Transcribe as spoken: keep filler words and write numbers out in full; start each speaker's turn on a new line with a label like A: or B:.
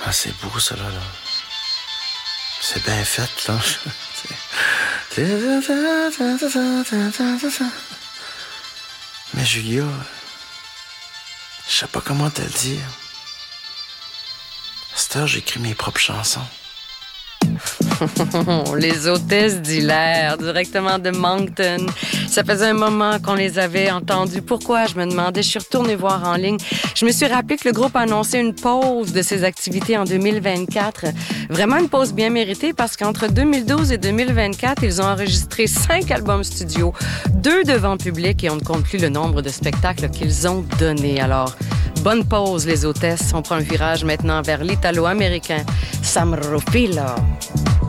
A: Ah, c'est beau, ça, là. là. C'est bien fait, là. Mais Julia, je sais pas comment te le dire. À cette heure, j'écris mes propres chansons.
B: Les hôtesses d'Hilaire, directement de Moncton. Ça faisait un moment qu'on les avait entendues. Pourquoi? Je me demandais. Je suis retournée voir en ligne. Je me suis rappelé que le groupe a annoncé une pause de ses activités en deux mille vingt-quatre. Vraiment une pause bien méritée parce qu'entre deux mille douze et deux mille vingt-quatre, ils ont enregistré cinq albums studio, deux devant public et on ne compte plus le nombre de spectacles qu'ils ont donnés. Alors, bonne pause, les hôtesses. On prend un virage maintenant vers l'italo-américain Sam Rufilo.